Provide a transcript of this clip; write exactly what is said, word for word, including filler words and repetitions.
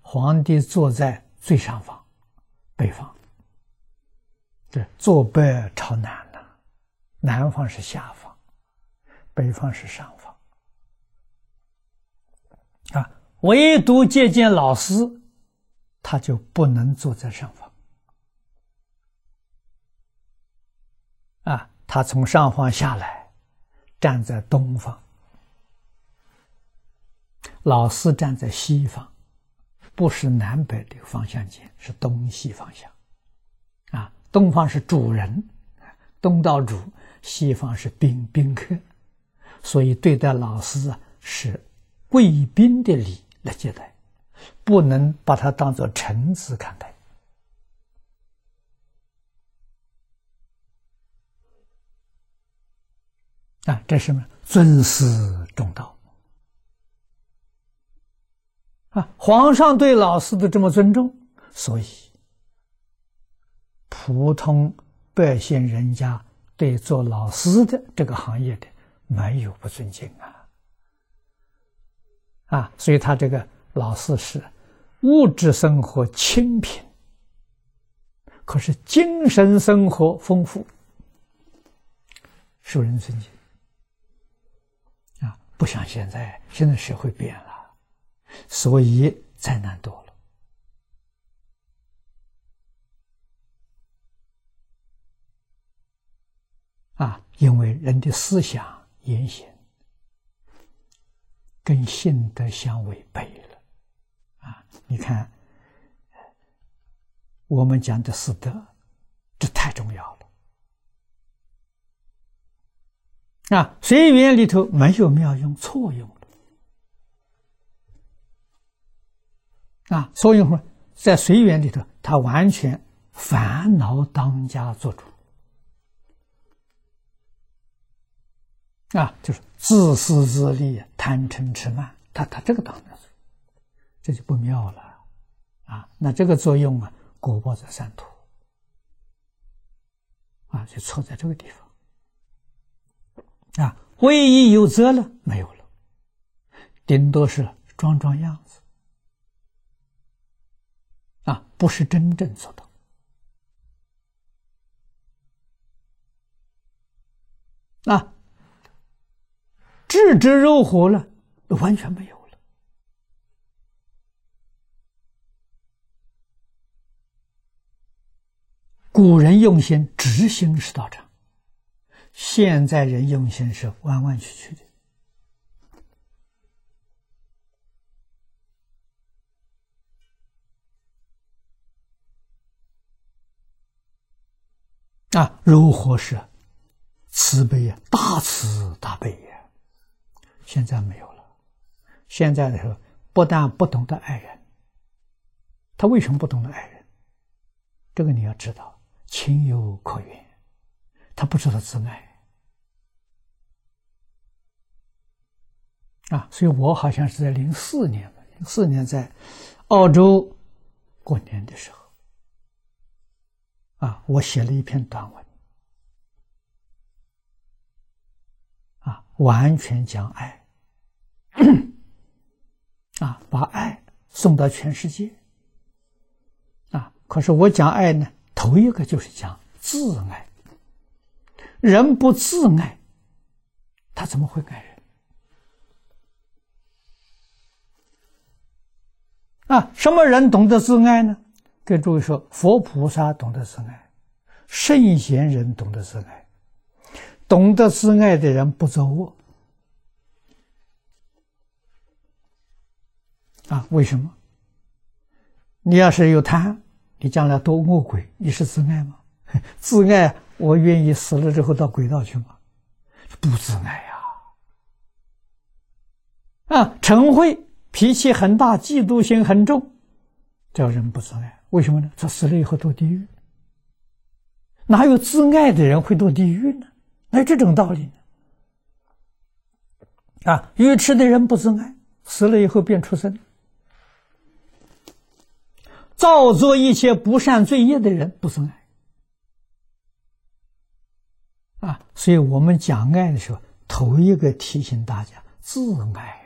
皇帝坐在最上方，北方。对，坐北朝南呢，南方是下方，北方是上方。啊，唯独接见老师，他就不能坐在上方。啊，他从上方下来，站在东方，老师站在西方，不是南北这个方向间，是东西方向。啊，东方是主人，东道主；西方是宾宾客，所以对待老师啊是贵宾的礼来接待，不能把他当作臣子看待。啊，这是什么？尊师重道。啊，皇上对老师的这么尊重，所以普通百姓人家对做老师的这个行业的没有不尊敬啊。啊，所以他这个老师是物质生活清贫，可是精神生活丰富，受人尊敬。啊，不像现在，现在社会变了，所以灾难多了。啊，因为人的思想言行跟性德相违背了。啊，你看我们讲的四德，这太重要了。啊，随缘里头没有妙用，错用了。啊，所以说在随缘里头，他完全烦恼当家做主。啊，就是自私自利、贪嗔痴慢，他他这个当家做，这就不妙了。啊，那这个作用啊，果报在三途。啊，就错在这个地方。啊，唯一有责了没有了，顶多是装装样子。啊，不是真正做到。啊，置之肉火了，完全没有了。古人用心直行是道场，现在人用心是弯弯曲曲的。啊，柔和是慈悲呀，大慈大悲呀，现在没有了。现在的时候，不但不懂得爱人，他为什么不懂得爱人？这个你要知道，情有可原，他不知道自爱。啊，所以我好像是在零四年，零四年在澳洲过年的时候。啊，我写了一篇短文，啊，完全讲爱，啊，把爱送到全世界，啊，可是我讲爱呢，头一个就是讲自爱，人不自爱，他怎么会爱人？啊，什么人懂得自爱呢？跟诸位说，佛菩萨懂得自爱，圣贤人懂得自爱，懂得自爱的人不作恶。啊，为什么？你要是有贪，你将来多恶鬼，你是自爱吗？自爱，我愿意死了之后到轨道去吗？不自爱呀！啊，嗔恚，脾气很大，嫉妒心很重，这人不自爱。为什么呢？他死了以后堕地狱。哪有自爱的人会堕地狱呢？哪有这种道理呢？啊，愚痴的人不自爱，死了以后变畜生。造作一切不善罪业的人不自爱。啊，所以我们讲爱的时候，头一个提醒大家自爱。